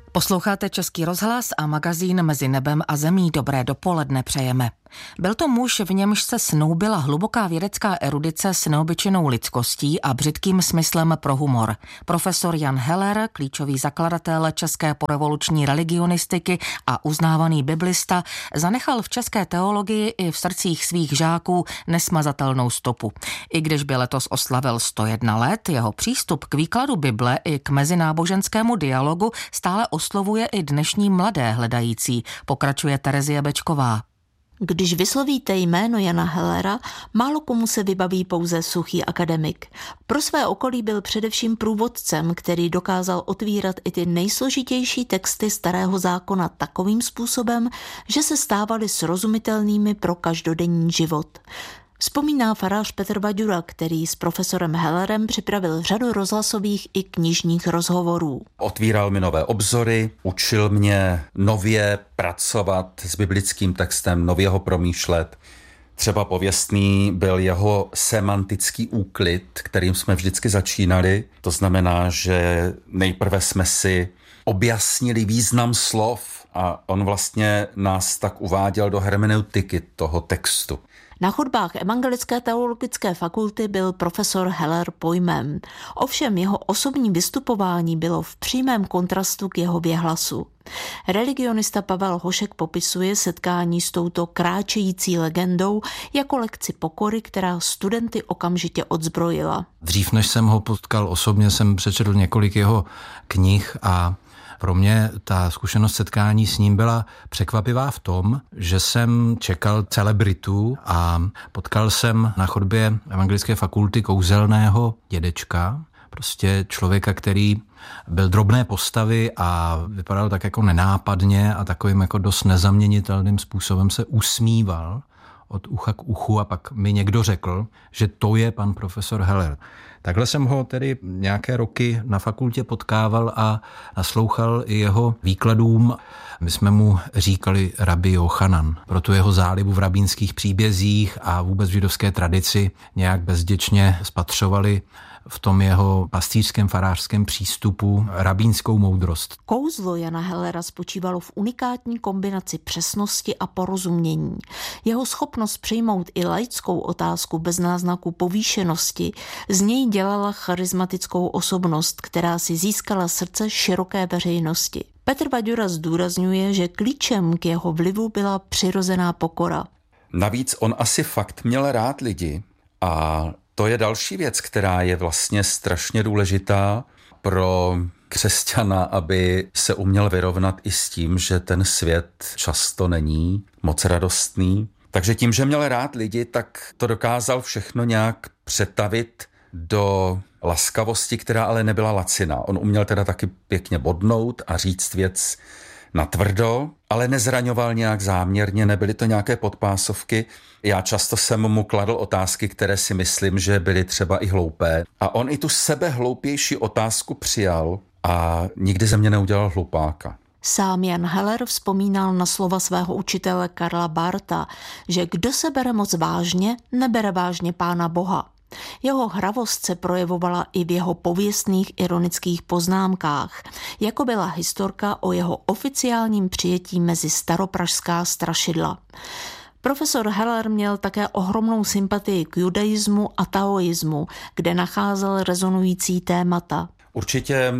Posloucháte Český rozhlas a magazín Mezi nebem a zemí. Dobré dopoledne přejeme. Byl to muž, v němž se snoubila hluboká vědecká erudice s neobyčejnou lidskostí a břitkým smyslem pro humor. Profesor Jan Heller, klíčový zakladatel české porevoluční religionistiky a uznávaný biblista, zanechal v české teologii i v srdcích svých žáků nesmazatelnou stopu. I když by letos oslavil 101 let, jeho přístup k výkladu Bible i k mezináboženskému dialogu stále oslovuje i dnešní mladé hledající, pokračuje Terezie Bečková. Když vyslovíte jméno Jana Hellera, málo komu se vybaví pouze suchý akademik. Pro své okolí byl především průvodcem, který dokázal otvírat i ty nejsložitější texty Starého zákona takovým způsobem, že se stávaly srozumitelnými pro každodenní život. Vzpomíná farář Petr Vaďura, který s profesorem Hellerem připravil řadu rozhlasových i knižních rozhovorů. Otvíral mi nové obzory, učil mě nově pracovat s biblickým textem, nově ho promýšlet. Třeba pověstný byl jeho semantický úklid, kterým jsme vždycky začínali. To znamená, že nejprve jsme si objasnili význam slov a on vlastně nás tak uváděl do hermeneutiky toho textu. Na chodbách Evangelické teologické fakulty byl profesor Heller pojmem. Ovšem jeho osobní vystupování bylo v přímém kontrastu k jeho věhlasu. Religionista Pavel Hošek popisuje setkání s touto kráčející legendou jako lekci pokory, která studenty okamžitě odzbrojila. Dřív než jsem ho potkal osobně, jsem přečetl několik jeho knih a pro mě ta zkušenost setkání s ním byla překvapivá v tom, že jsem čekal celebritu a potkal jsem na chodbě Evangelické fakulty kouzelného dědečka, prostě člověka, který byl drobné postavy a vypadal tak jako nenápadně a takovým jako dost nezaměnitelným způsobem se usmíval od ucha k uchu a pak mi někdo řekl, že to je pan profesor Heller. Takhle jsem ho tedy nějaké roky na fakultě potkával a naslouchal i jeho výkladům. My jsme mu říkali rabbi Jochanan. Pro tu jeho zálibu v rabínských příbězích a vůbec v židovské tradici nějak bezděčně spatřovali v tom jeho pastýřském farářském přístupu rabínskou moudrost. Kouzlo Jana Hellera spočívalo v unikátní kombinaci přesnosti a porozumění. Jeho schopnost přijmout i laickou otázku bez náznaku povýšenosti z něj dělala charismatickou osobnost, která si získala srdce široké veřejnosti. Petr Vaďura zdůrazňuje, že klíčem k jeho vlivu byla přirozená pokora. Navíc on asi fakt měl rád lidi a to je další věc, která je vlastně strašně důležitá pro křesťana, aby se uměl vyrovnat i s tím, že ten svět často není moc radostný. Takže tím, že měl rád lidi, tak to dokázal všechno nějak přetavit do laskavosti, která ale nebyla laciná. On uměl teda taky pěkně bodnout a říct věc natvrdo, ale nezraňoval nějak záměrně, nebyly to nějaké podpásovky. Já často jsem mu kladl otázky, které si myslím, že byly třeba i hloupé. A on i tu sebehloupější otázku přijal a nikdy ze mě neudělal hlupáka. Sám Jan Heller vzpomínal na slova svého učitele Karla Barta, že kdo se bere moc vážně, nebere vážně Pána Boha. Jeho hravost se projevovala i v jeho pověstných ironických poznámkách, jako byla historka o jeho oficiálním přijetí mezi staropražská strašidla. Profesor Heller měl také ohromnou sympatii k judaismu a taoismu, kde nacházel rezonující témata. Určitě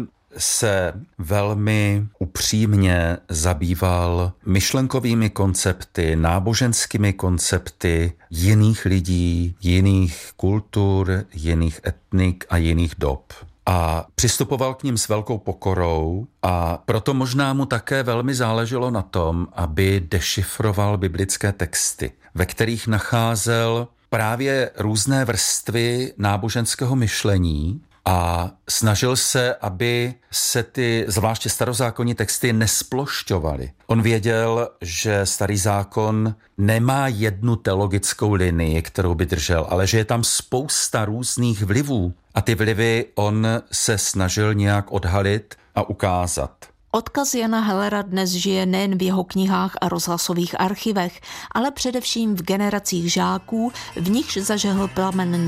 se velmi upřímně zabýval myšlenkovými koncepty, náboženskými koncepty jiných lidí, jiných kultur, jiných etnik a jiných dob. A přistupoval k nim s velkou pokorou a proto možná mu také velmi záleželo na tom, aby dešifroval biblické texty, ve kterých nacházel právě různé vrstvy náboženského myšlení a snažil se, aby se ty zvláště starozákonní texty nesplošťovaly. On věděl, že Starý zákon nemá jednu teologickou linii, kterou by držel, ale že je tam spousta různých vlivů. A ty vlivy on se snažil nějak odhalit a ukázat. Odkaz Jana Hellera dnes žije nejen v jeho knihách a rozhlasových archivech, ale především v generacích žáků, v nichž zažehl plamen